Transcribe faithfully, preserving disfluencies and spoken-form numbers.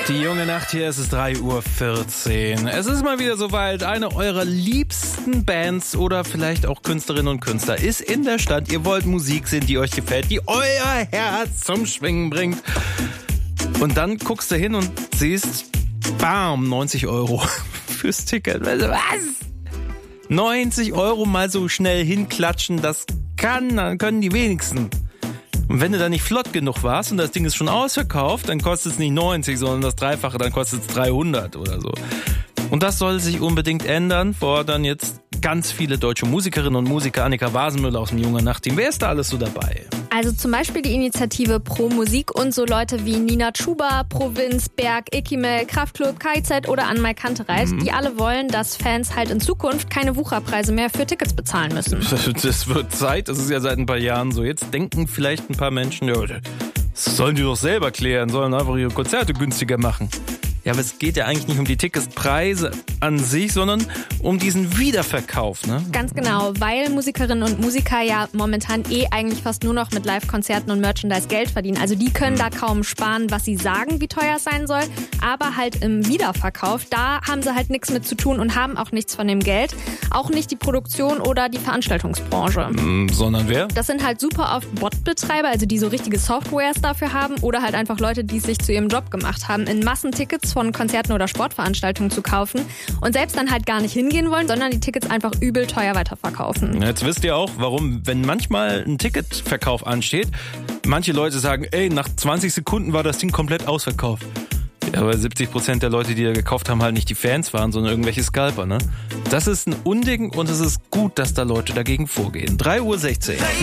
Die junge Nacht hier, es ist drei Uhr vierzehn. Es ist mal wieder soweit. Eine eurer liebsten Bands oder vielleicht auch Künstlerinnen und Künstler ist in der Stadt. Ihr wollt Musik sehen, die euch gefällt, die euer Herz zum Schwingen bringt. Und dann guckst du hin und siehst, bam, neunzig Euro fürs Ticket. Was? neunzig Euro mal so schnell hinklatschen, das kann, dann können die wenigsten. Und wenn du da nicht flott genug warst und das Ding ist schon ausverkauft, dann kostet es nicht neunzig, sondern das Dreifache, dann kostet es dreihundert oder so. Und das soll sich unbedingt ändern, fordern jetzt ganz viele deutsche Musikerinnen und Musiker. Annika Wasenmüller aus dem Junge Nacht-Team. Wer ist da alles so dabei? Also zum Beispiel die Initiative Pro Musik und so Leute wie Nina Chuba, Provinz, Berg, Ikimel, Kraftklub, K I Z oder Anmai Kantereit, mhm. die alle wollen, dass Fans halt in Zukunft keine Wucherpreise mehr für Tickets bezahlen müssen. Das wird Zeit, das ist ja seit ein paar Jahren so. Jetzt denken vielleicht ein paar Menschen, ja, das sollen die doch selber klären, sollen einfach ihre Konzerte günstiger machen. Ja, aber es geht ja eigentlich nicht um die Ticketspreise an sich, sondern um diesen Wiederverkauf, ne? Ganz genau, weil Musikerinnen und Musiker ja momentan eh eigentlich fast nur noch mit Live-Konzerten und Merchandise Geld verdienen. Also die können da kaum sparen, was sie sagen, wie teuer es sein soll. Aber halt im Wiederverkauf, da haben sie halt nichts mit zu tun und haben auch nichts von dem Geld. Auch nicht die Produktion oder die Veranstaltungsbranche. Mm, sondern wer? Das sind halt super oft Bot-Betreiber, also die so richtige Softwares dafür haben oder halt einfach Leute, die es sich zu ihrem Job gemacht haben, in Massentickets von Konzerten oder Sportveranstaltungen zu kaufen und selbst dann halt gar nicht hingehen wollen, sondern die Tickets einfach übel teuer weiterverkaufen. Jetzt wisst ihr auch, warum, wenn manchmal ein Ticketverkauf ansteht, manche Leute sagen, ey, nach zwanzig Sekunden war das Ding komplett ausverkauft. Ja, aber siebzig Prozent der Leute, die da gekauft haben, halt nicht die Fans waren, sondern irgendwelche Scalper, ne? Das ist ein Unding und es ist gut, dass da Leute dagegen vorgehen. drei Uhr sechzehn.